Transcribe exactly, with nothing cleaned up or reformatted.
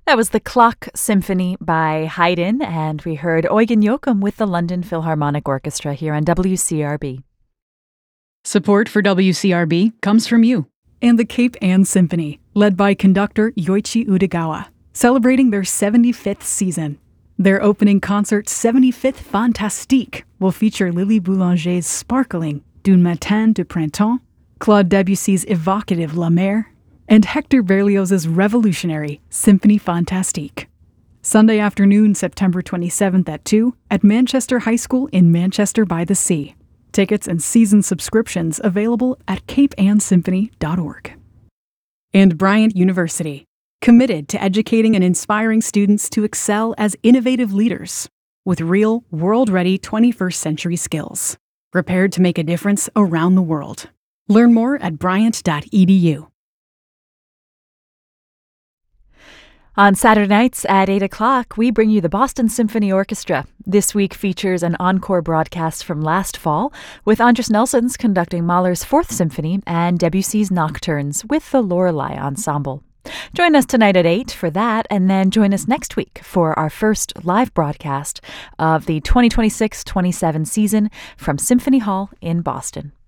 That was the Clock Symphony by Haydn, and we heard Eugen Joachim with the London Philharmonic Orchestra here on W C R B. Support for W C R B comes from you. And the Cape Ann Symphony, led by conductor Yoichi Udegawa, celebrating their seventy-fifth season. Their opening concert, seventy-fifth Fantastique, will feature Lily Boulanger's sparkling D'un Matin de Printemps, Claude Debussy's evocative La Mer, and Hector Berlioz's revolutionary Symphonie Fantastique. Sunday afternoon, September twenty-seventh at two at Manchester High School in Manchester by the Sea. Tickets and season subscriptions available at cape ann symphony dot org. And Bryant University, committed to educating and inspiring students to excel as innovative leaders with real, world-ready twenty-first century skills, prepared to make a difference around the world. Learn more at bryant dot e d u. On Saturday nights at eight o'clock, we bring you the Boston Symphony Orchestra. This week features an encore broadcast from last fall, with Andris Nelsons conducting Mahler's Fourth Symphony and Debussy's Nocturnes with the Lorelei Ensemble. Join us tonight at eight for that, and then join us next week for our first live broadcast of the twenty twenty-six twenty-seven season from Symphony Hall in Boston.